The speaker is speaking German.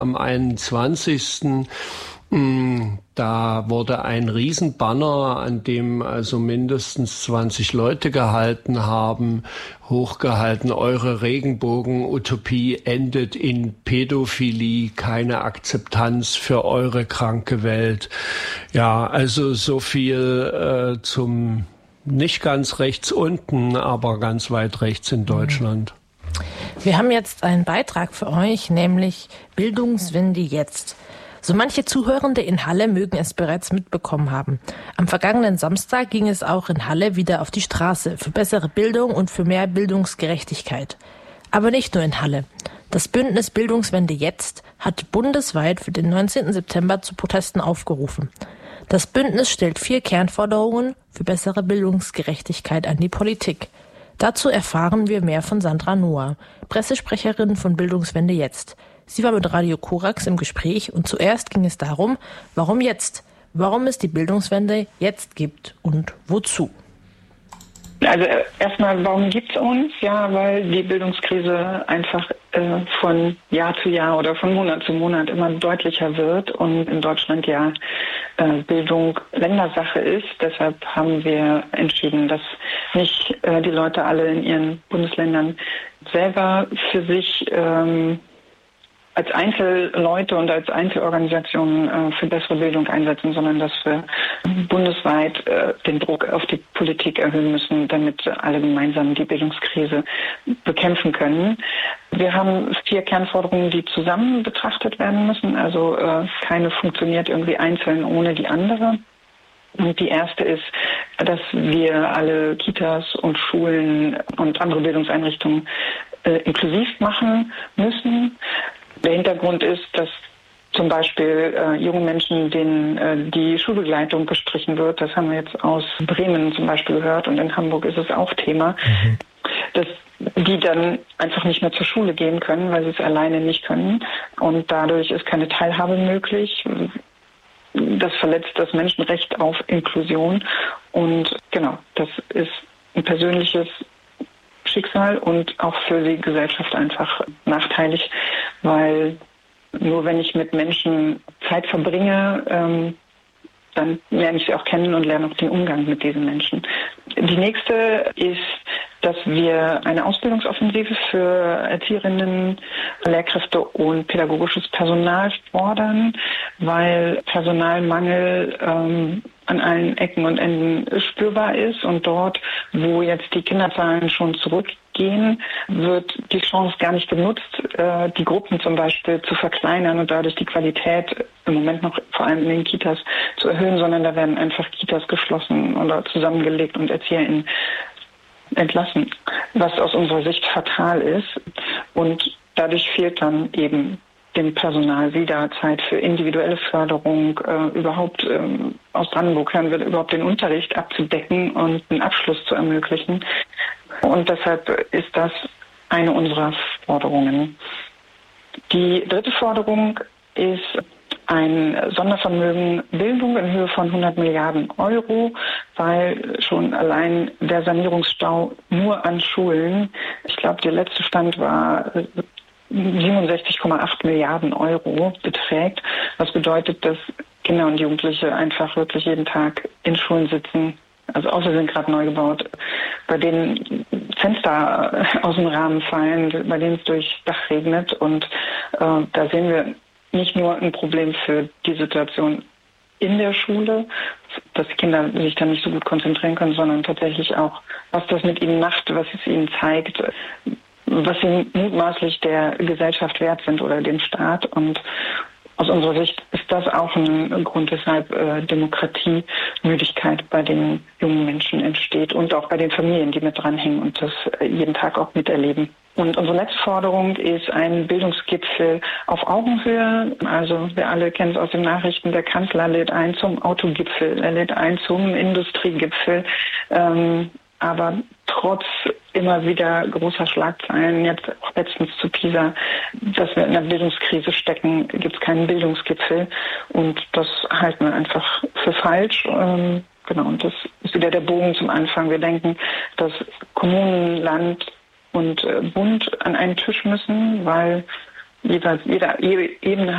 Am 21. Da wurde ein Riesenbanner, an dem also mindestens 20 Leute gehalten haben, hochgehalten: Eure Regenbogen-Utopie endet in Pädophilie, keine Akzeptanz für eure kranke Welt. Ja, also so viel zum nicht ganz rechts unten, aber ganz weit rechts in Deutschland. Wir haben jetzt einen Beitrag für euch, nämlich Bildungswende jetzt. So manche Zuhörende in Halle mögen es bereits mitbekommen haben. Am vergangenen Samstag ging es auch in Halle wieder auf die Straße für bessere Bildung und für mehr Bildungsgerechtigkeit. Aber nicht nur in Halle. Das Bündnis Bildungswende jetzt hat bundesweit für den 19. September zu Protesten aufgerufen. Das Bündnis stellt 4 Kernforderungen für bessere Bildungsgerechtigkeit an die Politik. Dazu erfahren wir mehr von Sandra Noah, Pressesprecherin von Bildungswende jetzt. Sie war mit Radio Korax im Gespräch und zuerst ging es darum, warum jetzt? Warum es die Bildungswende jetzt gibt und wozu? Also erstmal, warum gibt es uns? Ja, weil die Bildungskrise einfach von Jahr zu Jahr oder von Monat zu Monat immer deutlicher wird und in Deutschland ja Bildung Ländersache ist. Deshalb haben wir entschieden, dass nicht die Leute alle in ihren Bundesländern selber für sich als Einzelleute und als Einzelorganisationen für bessere Bildung einsetzen, sondern dass wir bundesweit den Druck auf die Politik erhöhen müssen, damit alle gemeinsam die Bildungskrise bekämpfen können. Wir haben 4 Kernforderungen, die zusammen betrachtet werden müssen. Also keine funktioniert irgendwie einzeln ohne die andere. Und die erste ist, dass wir alle Kitas und Schulen und andere Bildungseinrichtungen inklusiv machen müssen. Der Hintergrund ist, dass zum Beispiel junge Menschen, denen die Schulbegleitung gestrichen wird, das haben wir jetzt aus Bremen zum Beispiel gehört und in Hamburg ist es auch Thema, dass die dann einfach nicht mehr zur Schule gehen können, weil sie es alleine nicht können und dadurch ist keine Teilhabe möglich. Das verletzt das Menschenrecht auf Inklusion und genau, das ist ein persönliches Schicksal und auch für die Gesellschaft einfach nachteilig, weil nur wenn ich mit Menschen Zeit verbringe, dann lerne ich sie auch kennen und lerne auch den Umgang mit diesen Menschen. Die nächste ist, dass wir eine Ausbildungsoffensive für Erzieherinnen, Lehrkräfte und pädagogisches Personal fordern, weil Personalmangel an allen Ecken und Enden spürbar ist und dort, wo jetzt die Kinderzahlen schon zurückgehen, wird die Chance gar nicht genutzt, die Gruppen zum Beispiel zu verkleinern und dadurch die Qualität im Moment noch vor allem in den Kitas zu erhöhen, sondern da werden einfach Kitas geschlossen oder zusammengelegt und ErzieherInnen entlassen, was aus unserer Sicht fatal ist. Und dadurch fehlt dann eben dem Personal wieder Zeit für individuelle Förderung, überhaupt aus Brandenburg hören wir überhaupt den Unterricht abzudecken und einen Abschluss zu ermöglichen. Und deshalb ist das eine unserer Forderungen. Die dritte Forderung ist ein Sondervermögen Bildung in Höhe von 100 Milliarden Euro, weil schon allein der Sanierungsstau nur an Schulen, ich glaube, der letzte Stand war 67,8 Milliarden Euro beträgt, was bedeutet, dass Kinder und Jugendliche einfach wirklich jeden Tag in Schulen sitzen, also außer sie sind gerade neu gebaut, bei denen Fenster aus dem Rahmen fallen, bei denen es durchs Dach regnet und da sehen wir nicht nur ein Problem für die Situation in der Schule, dass die Kinder sich dann nicht so gut konzentrieren können, sondern tatsächlich auch, was das mit ihnen macht, was es ihnen zeigt, was sie mutmaßlich der Gesellschaft wert sind oder dem Staat. Und aus unserer Sicht ist das auch ein Grund, weshalb Demokratiemüdigkeit bei den jungen Menschen entsteht und auch bei den Familien, die mit dranhängen und das jeden Tag auch miterleben. Und unsere letzte Forderung ist ein Bildungsgipfel auf Augenhöhe. Also wir alle kennen es aus den Nachrichten, der Kanzler lädt ein zum Autogipfel, er lädt ein zum Industriegipfel. Aber trotz immer wieder großer Schlagzeilen, jetzt auch letztens zu Pisa, dass wir in einer Bildungskrise stecken, gibt es keinen Bildungsgipfel. Und das halten wir einfach für falsch. Genau, und das ist wieder der Bogen zum Anfang. Wir denken, dass Kommunen, Land und Bund an einen Tisch müssen, weil jeweils jede Ebene